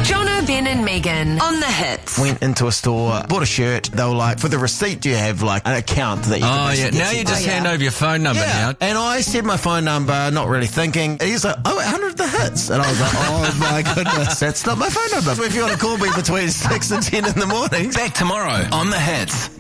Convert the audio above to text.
Jono, Ben and Megan on the Hits. Went into a store, bought a shirt. They were like, for the receipt, do you have like an account that you can yeah. Now you just hand over your phone number now. And I said my phone number, not really thinking. And he's like, 100 the Hits. And I was like, oh my goodness, that's not my phone number. If you want to call me between 6 and 10 in the morning. Back tomorrow on the Hits.